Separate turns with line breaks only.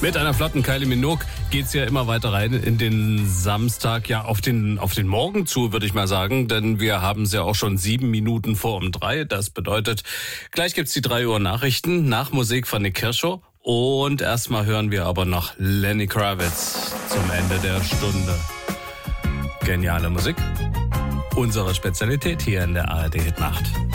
Mit einer flotten Kylie Minogue geht's ja immer weiter rein in den Samstag, ja auf den Morgen zu, würde ich mal sagen, denn wir haben es ja auch schon 7 Minuten vor um 3. Das bedeutet, gleich gibt's die 3 Uhr Nachrichten nach Musik von Nick Kershaw und erstmal hören wir aber noch Lenny Kravitz zum Ende der Stunde. Geniale Musik, unsere Spezialität hier in der ARD Hit Nacht.